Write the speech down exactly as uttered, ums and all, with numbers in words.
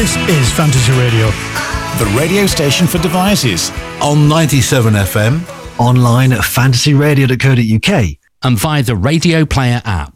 This is Fantasy Radio, the radio station for devices. On ninety-seven F M. Online at fantasy radio dot co dot U K. And via the Radio Player app.